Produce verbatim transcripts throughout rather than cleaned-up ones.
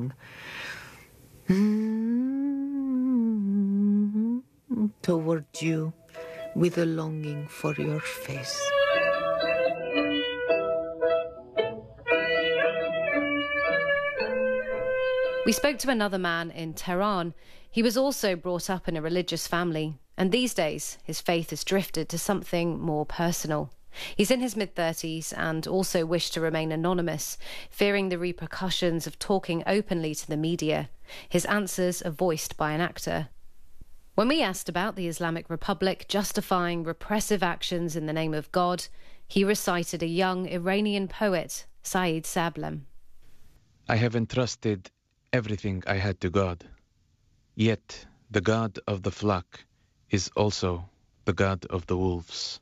song mm, toward you with a longing for your face. We spoke to another man in Tehran. He was also brought up in a religious family, and these days his faith has drifted to something more personal. He's in his mid-thirties and also wished to remain anonymous, fearing the repercussions of talking openly to the media. His answers are voiced by an actor. When we asked about the Islamic Republic justifying repressive actions in the name of God, he recited a young Iranian poet, Said Sablem. I have entrusted everything I had to God, yet the God of the flock is also the God of the wolves.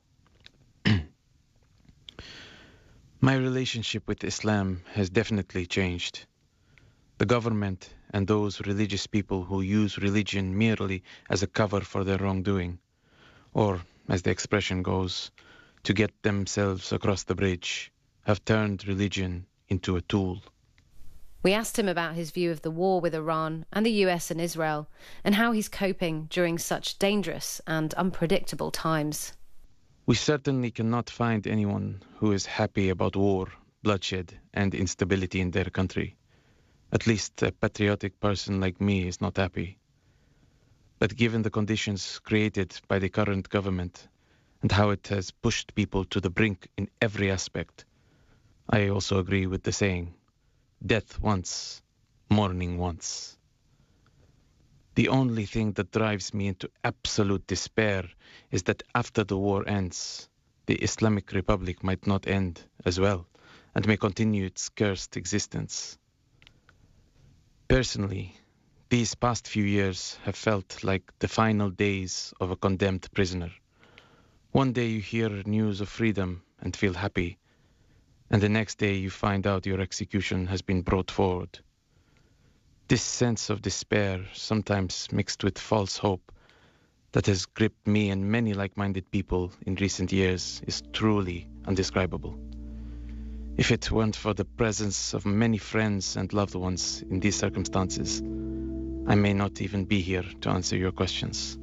My relationship with Islam has definitely changed. The government and those religious people who use religion merely as a cover for their wrongdoing, or, as the expression goes, to get themselves across the bridge, have turned religion into a tool. We asked him about his view of the war with Iran and the U S and Israel, and how he's coping during such dangerous and unpredictable times. We certainly cannot find anyone who is happy about war, bloodshed, and instability in their country. At least a patriotic person like me is not happy. But given the conditions created by the current government and how it has pushed people to the brink in every aspect, I also agree with the saying, death once, mourning once. The only thing that drives me into absolute despair is that after the war ends, the Islamic Republic might not end as well and may continue its cursed existence. Personally, these past few years have felt like the final days of a condemned prisoner. One day you hear news of freedom and feel happy, and the next day you find out your execution has been brought forward. This sense of despair, sometimes mixed with false hope, that has gripped me and many like-minded people in recent years is truly indescribable. If it weren't for the presence of many friends and loved ones in these circumstances, I may not even be here to answer your questions.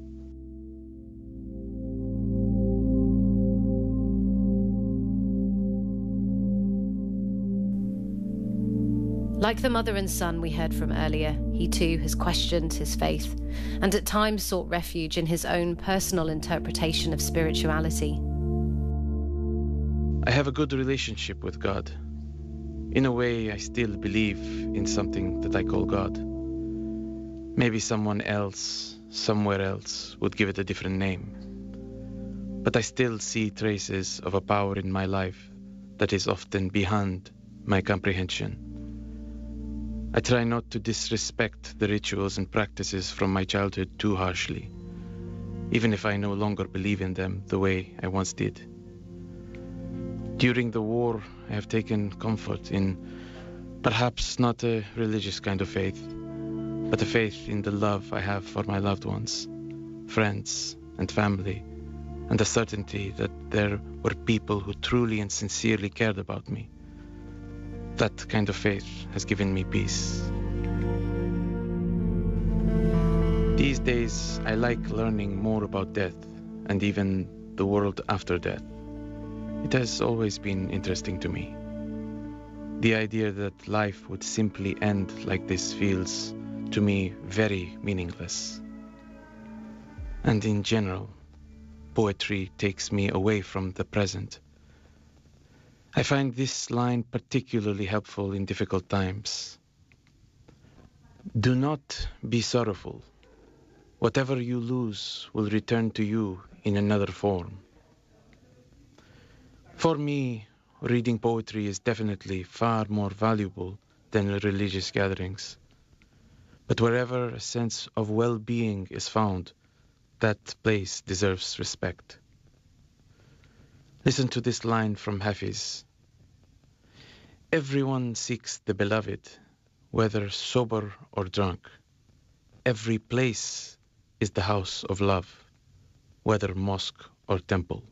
Like the mother and son we heard from earlier, he too has questioned his faith and at times sought refuge in his own personal interpretation of spirituality. I have a good relationship with God. In a way, I still believe in something that I call God. Maybe someone else, somewhere else, would give it a different name. But I still see traces of a power in my life that is often beyond my comprehension. I try not to disrespect the rituals and practices from my childhood too harshly, even if I no longer believe in them the way I once did. During the war, I have taken comfort in perhaps not a religious kind of faith, but a faith in the love I have for my loved ones, friends, and family, and the certainty that there were people who truly and sincerely cared about me. That kind of faith has given me peace. These days, I like learning more about death and even the world after death. It has always been interesting to me. The idea that life would simply end like this feels, to me, very meaningless. And in general, poetry takes me away from the present. I find this line particularly helpful in difficult times. Do not be sorrowful. Whatever you lose will return to you in another form. For me, reading poetry is definitely far more valuable than religious gatherings. But wherever a sense of well-being is found, that place deserves respect. Listen to this line from Hafiz. Everyone seeks the beloved, whether sober or drunk. Every place is the house of love, whether mosque or temple.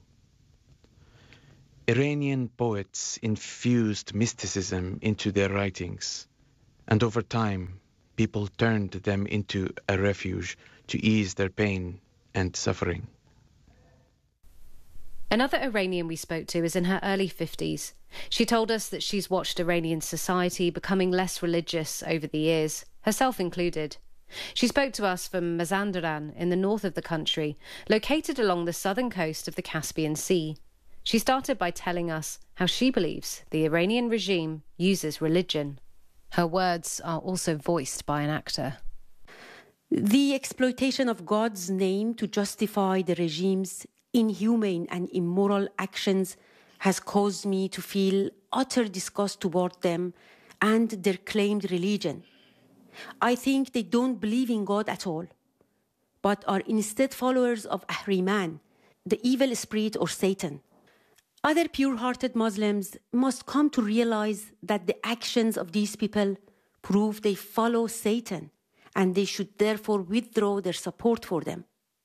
Iranian poets infused mysticism into their writings, And over time, people turned them into a refuge to ease their pain and suffering. Another Iranian we spoke to is in her early fifties. She told us that she's watched Iranian society becoming less religious over the years, herself included. She spoke to us from Mazandaran in the north of the country, located along the southern coast of the Caspian Sea. She started by telling us how she believes the Iranian regime uses religion. Her words are also voiced by an actor. The exploitation of God's name to justify the regime's inhumane and immoral actions has caused me to feel utter disgust toward them and their claimed religion. I think they don't believe in God at all, but are instead followers of Ahriman, the evil spirit or Satan. Other pure-hearted Muslims must come to realize that the actions of these people prove they follow Satan, and they should therefore withdraw their support for them.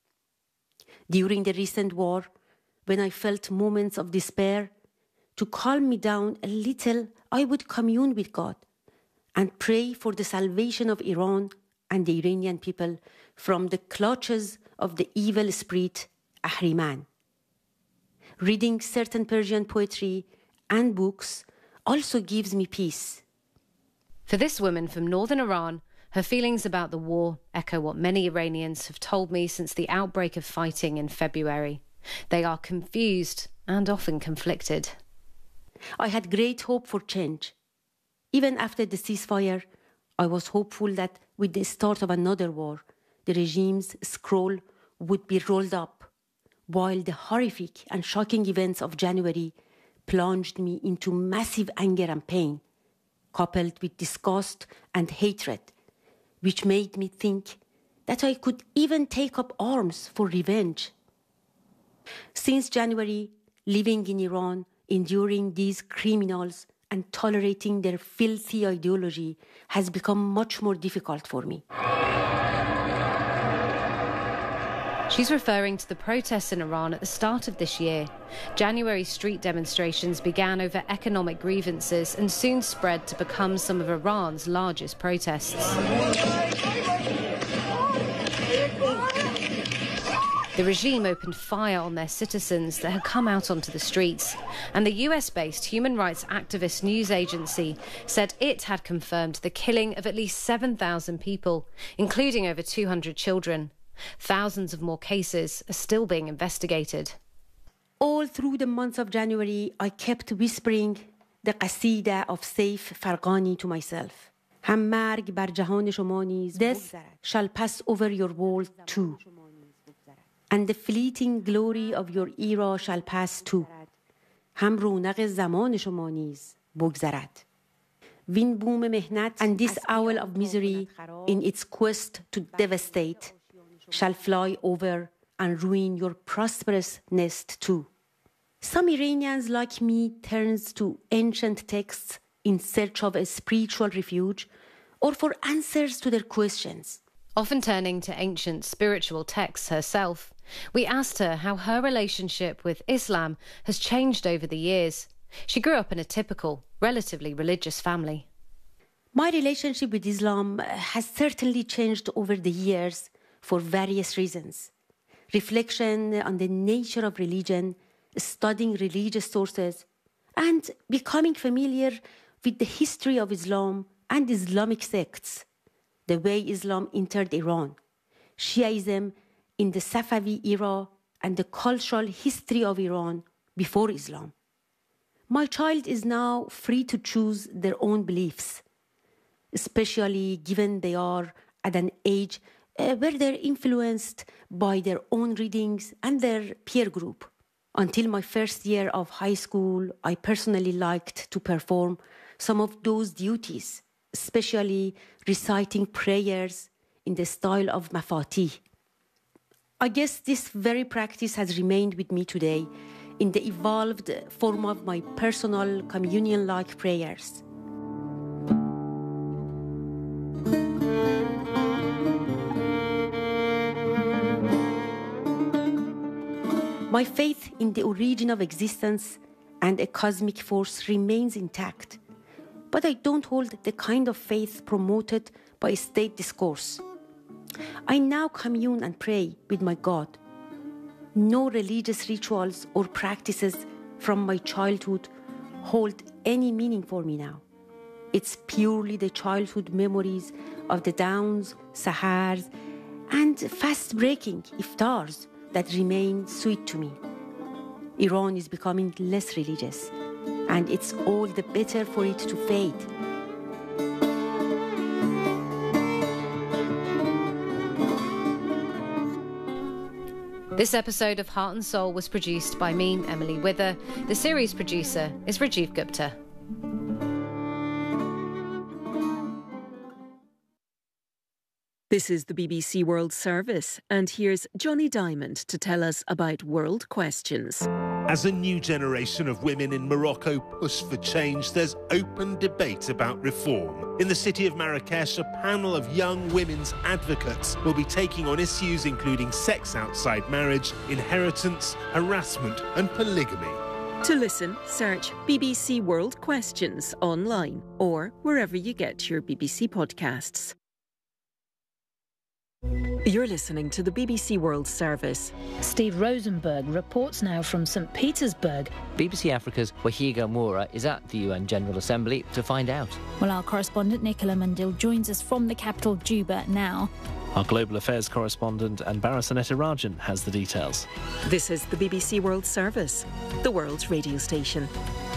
During the recent war, when I felt moments of despair, to calm me down a little, I would commune with God and pray for the salvation of Iran and the Iranian people from the clutches of the evil spirit Ahriman. Reading certain Persian poetry and books also gives me peace. For this woman from northern Iran, her feelings about the war echo what many Iranians have told me since the outbreak of fighting in February. They are confused and often conflicted. I had great hope for change. Even after the ceasefire, I was hopeful that with the start of another war, the regime's scroll would be rolled up, while the horrific and shocking events of January plunged me into massive anger and pain, coupled with disgust and hatred, which made me think that I could even take up arms for revenge. Since January, living in Iran, enduring these criminals and tolerating their filthy ideology has become much more difficult for me. She's referring to the protests in Iran at the start of this year. January street demonstrations began over economic grievances and soon spread to become some of Iran's largest protests. The regime opened fire on their citizens that had come out onto the streets, and the U S-based human rights activist news agency said it had confirmed the killing of at least seven thousand people, including over two hundred children. Thousands of more cases are still being investigated. All through the months of January, I kept whispering the qasida of Saif Farghani to myself. هم مرگ بر جهان شما نیز Death shall pass over your world too, and the fleeting glory of your era shall pass too. هم رونق زمان شما نیز بگذرد. Wind boom mehnat, and this owl of misery in its quest to devastate shall fly over and ruin your prosperous nest too. Some Iranians like me turns to ancient texts in search of a spiritual refuge or for answers to their questions. Often turning to ancient spiritual texts herself, we asked her how her relationship with Islam has changed over the years. She grew up in a typical, relatively religious family. My relationship with Islam has certainly changed over the years for various reasons. Reflection on the nature of religion, studying religious sources, and becoming familiar with the history of Islam and Islamic sects, the way Islam entered Iran, Shiaism in the Safavi era, and the cultural history of Iran before Islam. My child is now free to choose their own beliefs, especially given they are at an age uh, where they're influenced by their own readings and their peer group. Until my first year of high school, I personally liked to perform some of those duties, especially reciting prayers in the style of Mafatih. I guess this very practice has remained with me today in the evolved form of my personal communion-like prayers. My faith in the origin of existence and a cosmic force remains intact, but I don't hold the kind of faith promoted by state discourse. I now commune and pray with my God. No religious rituals or practices from my childhood hold any meaning for me now. It's purely the childhood memories of the dawns, sahars, and fast-breaking iftars that remain sweet to me. Iran is becoming less religious, and it's all the better for it to fade. This episode of Heart and Soul was produced by me, Emily Wither. The series producer is Rajiv Gupta. This is the B B C World Service, and here's Johnny Diamond to tell us about World Questions. As a new generation of women in Morocco push for change, there's open debate about reform. In the city of Marrakesh, a panel of young women's advocates will be taking on issues including sex outside marriage, inheritance, harassment and polygamy. To listen, search B B C World Questions online or wherever you get your B B C podcasts. You're listening to the B B C World Service. Steve Rosenberg reports now from Saint Petersburg. B B C Africa's Wahiga Moura is at the U N General Assembly to find out. Well, our correspondent Nicola Mandil joins us from the capital, Juba, now. Our Global Affairs correspondent Anbara Sanetta Rajan has the details. This is the B B C World Service, the world's radio station.